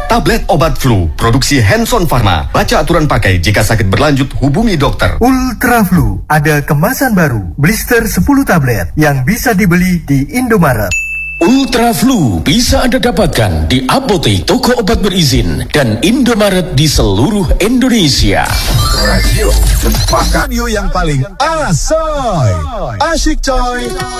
Tablet obat flu, produksi Hanson Pharma. Baca aturan pakai, jika sakit berlanjut hubungi dokter. Ultra Flu, ada kemasan baru, blister 10 tablet yang bisa dibeli di Indomaret. Ultra Flu bisa Anda dapatkan di apotek, toko obat berizin, dan Indomaret di seluruh Indonesia. Radio yang paling asoy, asyik coy.